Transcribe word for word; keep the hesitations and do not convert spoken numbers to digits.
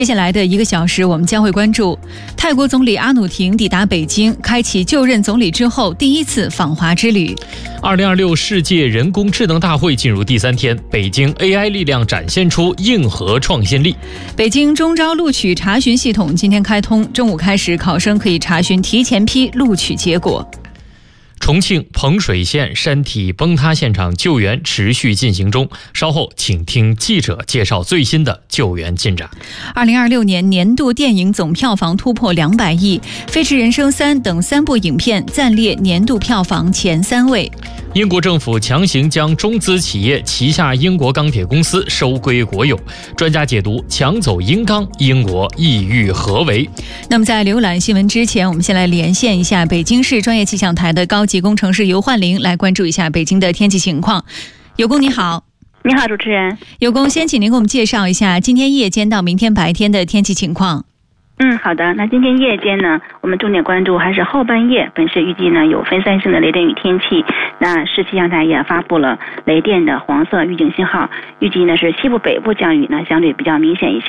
接下来的一个小时，我们将会关注泰国总理阿努廷抵达北京，开启就任总理之后第一次访华之旅。 二零二六世界人工智能大会进入第三天，北京 A I 力量展现出硬核创新力。 北京中招录取查询系统今天开通，中午开始，考生可以查询提前批录取结果。 重庆彭水县山体崩塌现场救援持续进行中，稍后请听记者介绍最新的救援进展。 二零二六年年度电影总票房突破两百亿，《飞驰人生三》等三部影片暂列年度票房前三位。 英国政府强行将中资企业旗下英国钢铁公司收归国有，专家解读抢走英钢，英国意欲何为？ 那么在浏览新闻之前，我们先来连线一下北京市专业气象台的高级工程师尤焕玲，来关注一下北京的天气情况。尤工你好。 你好，主持人。 尤工，先请您给我们介绍一下今天夜间到明天白天的天气情况。 嗯，好的。那今天夜间呢，我们重点关注还是后半夜，本市预计呢有分散性的雷阵雨天气。那市气象台也发布了雷电的黄色预警信号，预计呢是西部北部降雨呢相对比较明显一些。